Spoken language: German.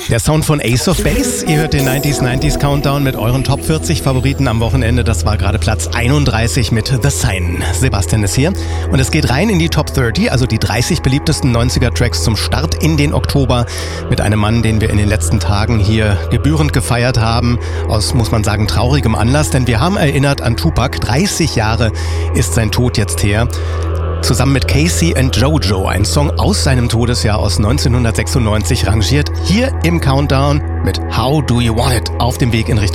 Der Sound von Ace of Base. Ihr hört den 90s Countdown mit euren Top 40 Favoriten am Wochenende. Das war gerade Platz 31 mit The Sign. Sebastian ist hier. Und es geht rein in die Top 30, also die 30 beliebtesten 90er Tracks zum Start in den Oktober. Mit einem Mann, den wir in den letzten Tagen hier gebührend gefeiert haben. Aus, muss man sagen, traurigem Anlass. Denn wir haben erinnert an Tupac. 30 Jahre ist sein Tod jetzt her. Zusammen mit Casey and Jojo, ein Song aus seinem Todesjahr aus 1996, rangiert hier im Countdown mit How Do You Want It auf dem Weg in Richtung